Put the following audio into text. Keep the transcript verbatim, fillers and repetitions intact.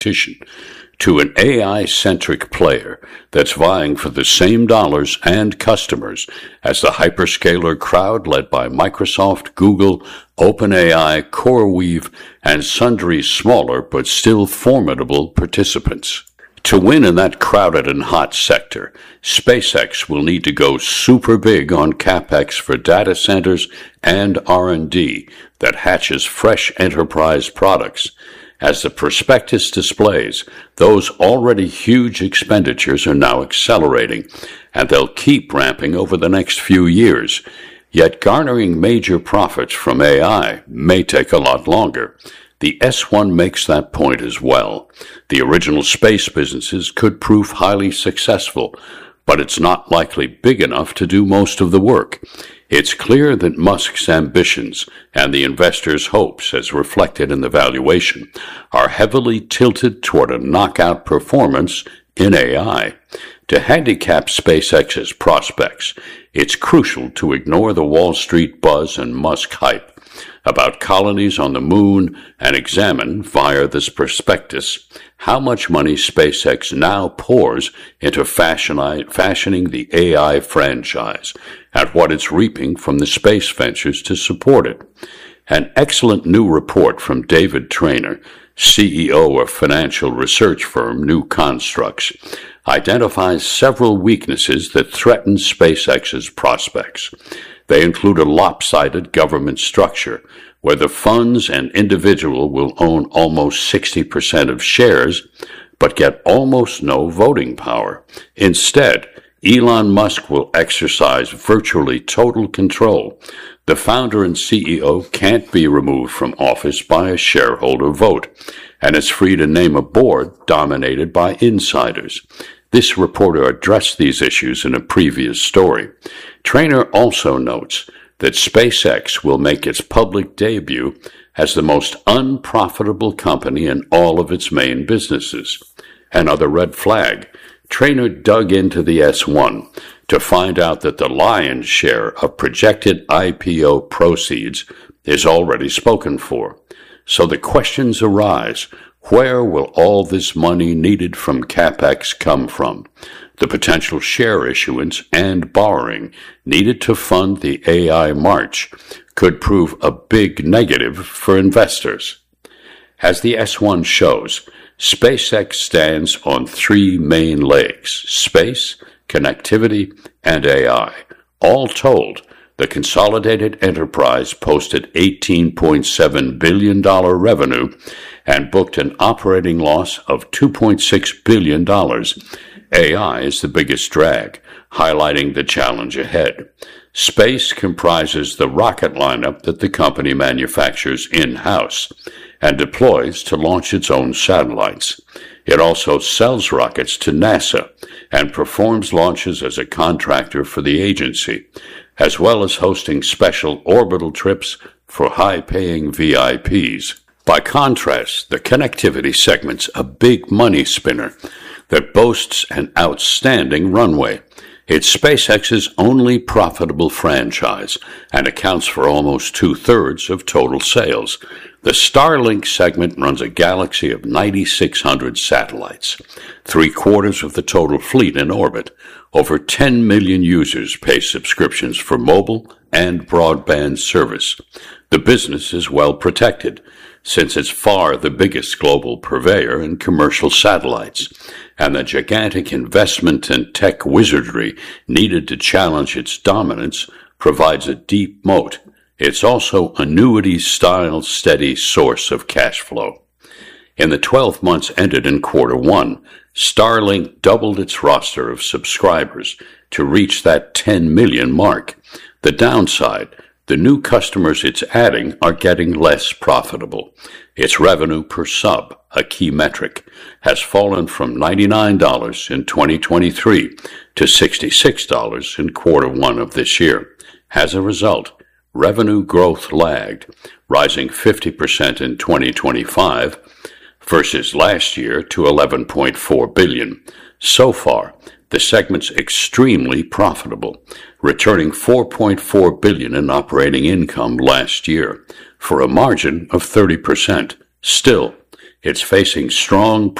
competition to an A I-centric player that's vying for the same dollars and customers as the hyperscaler crowd led by Microsoft, Google, OpenAI, CoreWeave, and sundry smaller but still formidable participants. To win in that crowded and hot sector, SpaceX will need to go super big on CapEx for data centers and R and D that hatches fresh enterprise products. As the prospectus displays, those already huge expenditures are now accelerating, and they'll keep ramping over the next few years. Yet garnering major profits from A I may take a lot longer. The S one makes that point as well. The original space businesses could prove highly successful, but it's not likely big enough to do most of the work. It's clear that Musk's ambitions and the investors' hopes, as reflected in the valuation, are heavily tilted toward a knockout performance in A I. To handicap SpaceX's prospects, it's crucial to ignore the Wall Street buzz and Musk hype about colonies on the moon and examine, via this prospectus, how much money SpaceX now pours into fashioning the A I franchise and what it's reaping from the space ventures to support it. An excellent new report from David Traynor, C E O of financial research firm New Constructs, identifies several weaknesses that threaten SpaceX's prospects. They include a lopsided government structure, where the funds and individual will own almost sixty percent of shares, but get almost no voting power. Instead, Elon Musk will exercise virtually total control. The founder and C E O can't be removed from office by a shareholder vote, and is free to name a board dominated by insiders. This reporter addressed these issues in a previous story. Traynor also notes that SpaceX will make its public debut as the most unprofitable company in all of its main businesses. Another red flag. Traynor dug into the S one to find out that the lion's share of projected I P O proceeds is already spoken for. So the questions arise. Where will all this money needed from CapEx come from? The potential share issuance and borrowing needed to fund the A I march could prove a big negative for investors. As the S one shows, SpaceX stands on three main legs: space, connectivity, and A I. All told, the consolidated enterprise posted eighteen point seven billion dollars revenue and booked an operating loss of two point six billion dollars. A I is the biggest drag, highlighting the challenge ahead. Space comprises the rocket lineup that the company manufactures in-house and deploys to launch its own satellites. It also sells rockets to NASA and performs launches as a contractor for the agency, as well as hosting special orbital trips for high-paying V I Ps. By contrast, the connectivity segment's a big money spinner that boasts an outstanding runway. It's SpaceX's only profitable franchise and accounts for almost two-thirds of total sales. The Starlink segment runs a galaxy of nine thousand six hundred satellites, three-quarters of the total fleet in orbit. Over ten million users pay subscriptions for mobile and broadband service. The business is well protected, since it's far the biggest global purveyor in commercial satellites, and the gigantic investment and tech wizardry needed to challenge its dominance provides a deep moat. It's also annuity-style steady source of cash flow. In the twelve months ended in quarter one, Starlink doubled its roster of subscribers to reach that ten million mark. The downside, the new customers it's adding are getting less profitable. Its revenue per sub, a key metric, has fallen from ninety-nine dollars in twenty twenty-three to sixty-six dollars in quarter one of this year. As a result, revenue growth lagged, rising fifty percent in twenty twenty-five versus last year to eleven point four billion dollars. So far, the segment's extremely profitable, returning four point four billion dollars in operating income last year, for a margin of thirty percent. Still, It's facing strong